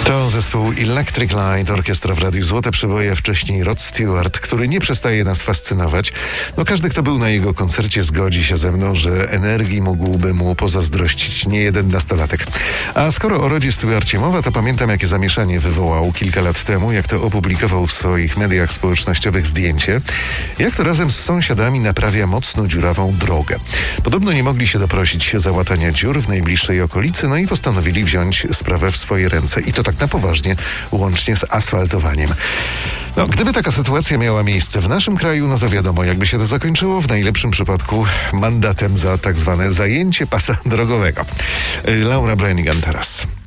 To zespół Electric Light, orkiestra w Radiu Złote Przeboje, wcześniej Rod Stewart, który nie przestaje nas fascynować. Każdy, kto był na jego koncercie, zgodzi się ze mną, że energii mógłby mu pozazdrościć niejeden nastolatek. A skoro o Rodzie Stewarcie mowa, to pamiętam, jakie zamieszanie wywołał kilka lat temu, jak to opublikował w swoich mediach społecznościowych zdjęcie, jak to razem z sąsiadami naprawia mocno dziurawą drogę. Podobno nie mogli się doprosić załatania dziur w najbliższej okolicy, no i postanowili wziąć sprawę w swoje ręce. I to tak na poważnie, łącznie z asfaltowaniem. Gdyby taka sytuacja miała miejsce w naszym kraju, no to wiadomo, jakby się to zakończyło. W najlepszym przypadku mandatem za tak zwane zajęcie pasa drogowego. Laura Branigan teraz.